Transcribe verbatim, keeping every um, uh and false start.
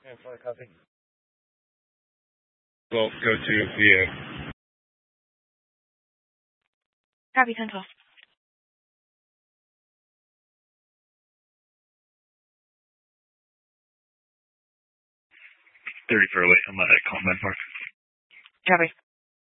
Well, go to V A. Copy Central. thirty Fairway. I'm at Common Park. Copy.